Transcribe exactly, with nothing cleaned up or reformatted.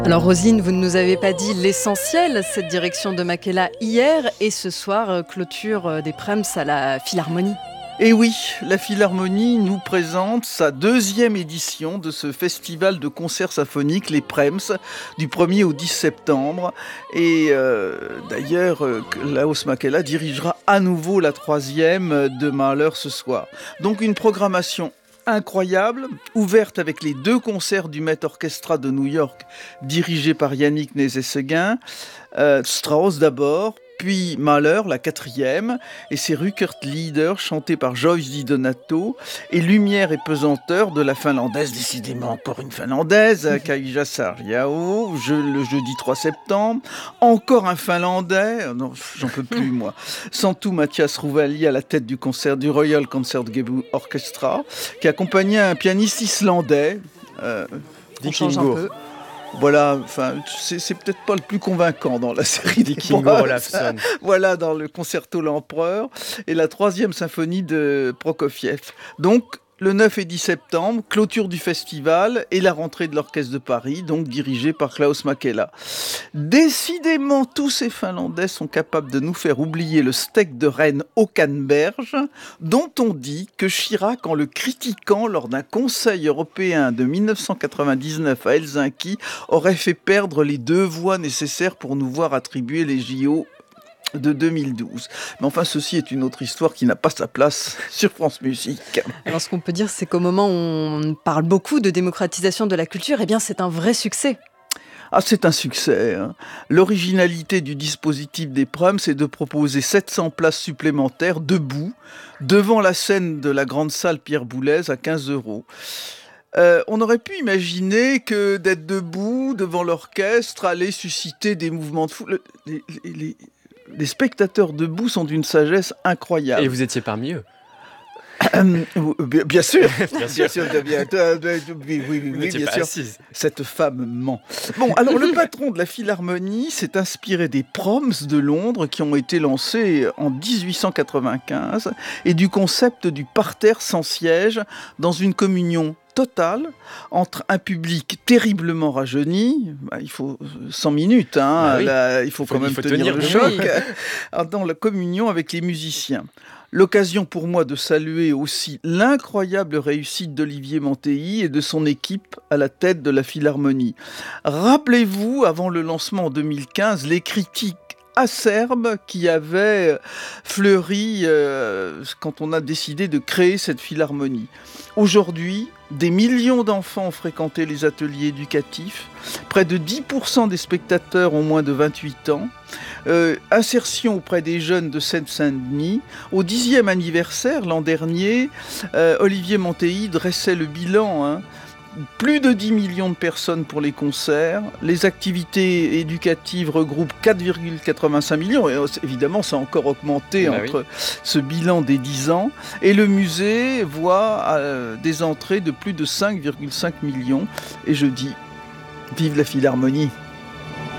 Alors Rosine, vous ne nous avez pas dit l'essentiel, cette direction de Makela hier et ce soir, euh, clôture euh, des Prems à la Philharmonie. Et oui, la Philharmonie nous présente sa deuxième édition de ce festival de concerts symphoniques, les Prems, du premier au dix septembre. Et euh, d'ailleurs, euh, Klaus Makela dirigera à nouveau la troisième de Mahler ce soir. Donc une programmation incroyable, ouverte avec les deux concerts du Met Orchestra de New York, dirigé par Yannick Nézet-Séguin, euh, Strauss d'abord, puis Mahler, la quatrième, et ses Rückert-Lieder chantés par Joyce Di Donato, et Lumière et pesanteur de la finlandaise, décidément encore une finlandaise, Kaija Saariaho, je, le jeudi trois septembre, encore un finlandais, non, j'en peux plus moi, Santtu Mathias Rouvali à la tête du concert du Royal Concertgebouw Orchestra, qui accompagnait un pianiste islandais, euh, On change un peu. Voilà, enfin, c'est, c'est peut-être pas le plus convaincant dans la série des Kingo Prems. Olafsson. Voilà, dans le concerto L'Empereur et la troisième symphonie de Prokofiev. Donc, le neuf et dix septembre, clôture du festival et la rentrée de l'Orchestre de Paris, donc dirigé par Klaus Makela. Décidément, tous ces Finlandais sont capables de nous faire oublier le steak de Rennes au canneberge, dont on dit que Chirac, en le critiquant lors d'un Conseil européen de dix-neuf cent quatre-vingt-dix-neuf à Helsinki, aurait fait perdre les deux voix nécessaires pour nous voir attribuer les J O de deux mille douze. Mais enfin, ceci est une autre histoire qui n'a pas sa place sur France Musique. Alors ce qu'on peut dire, c'est qu'au moment où on parle beaucoup de démocratisation de la culture, eh bien c'est un vrai succès. Ah, c'est un succès. Hein. L'originalité du dispositif des Prems, c'est de proposer sept cents places supplémentaires debout, devant la scène de la grande salle Pierre Boulez à quinze euros. Euh, on aurait pu imaginer que d'être debout devant l'orchestre allait susciter des mouvements de foule. Les, les, les, les spectateurs debout sont d'une sagesse incroyable. Et vous étiez parmi eux. bien, bien sûr, Bien sûr. bien sûr, bien, euh, oui, oui, oui, Vous oui, n'étiez bien pas sûr. assise. Cette femme ment. Bon, alors le patron de la Philharmonie s'est inspiré des Proms de Londres qui ont été lancés en dix-huit cent quatre-vingt-quinze et du concept du parterre sans siège dans une communion totale entre un public terriblement rajeuni, bah, il faut cent minutes, hein, Bah oui. là, il faut, Il faut- quand même il faut tenir, tenir, le oui. choc, dans la communion avec les musiciens. L'occasion pour moi de saluer aussi l'incroyable réussite d'Olivier Mantéi et de son équipe à la tête de la Philharmonie. Rappelez-vous, avant le lancement en deux mille quinze, les critiques acerbes qui avaient fleuri euh, quand on a décidé de créer cette Philharmonie. Aujourd'hui, des millions d'enfants ont fréquenté les ateliers éducatifs, près de dix pour cent des spectateurs ont moins de vingt-huit ans, euh, insertion auprès des jeunes de Seine-Saint-Denis. Au dixième anniversaire, l'an dernier, euh, Olivier Mantéi dressait le bilan, hein, plus de dix millions de personnes pour les concerts. Les activités éducatives regroupent quatre virgule quatre-vingt-cinq millions. Et évidemment, ça a encore augmenté Bah entre oui. ce bilan des dix ans. Et le musée voit euh, des entrées de plus de cinq virgule cinq millions. Et je dis, vive la Philharmonie!